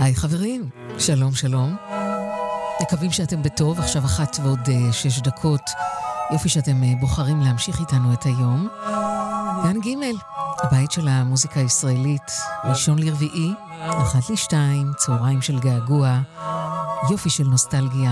היי חברים, שלום שלום. מקווים שאתם בטוב, עכשיו 1:06. יופי שאתם בוחרים להמשיך איתנו את היום. כאן ג', הבית של המוזיקה הישראלית, ראשון לרביעי, 1-2, צהריים של געגוע, יופי של נוסטלגיה,